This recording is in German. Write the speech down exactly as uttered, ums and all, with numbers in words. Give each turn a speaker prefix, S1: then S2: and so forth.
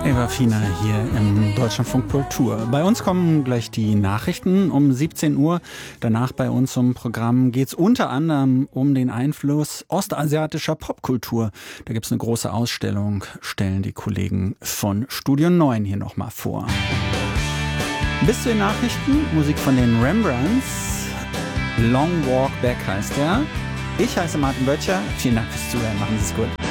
S1: Eva Fiener hier im Deutschlandfunk Kultur. Bei uns kommen gleich die Nachrichten um siebzehn Uhr. Danach bei uns im Programm geht es unter anderem um den Einfluss ostasiatischer Popkultur. Da gibt es eine große Ausstellung, stellen die Kollegen von Studio neun hier nochmal vor. Bis zu den Nachrichten, Musik von den Rembrandts. Long Walk Back heißt er. Ich heiße Martin Böttcher. Vielen Dank fürs Zuhören. Machen Sie es gut.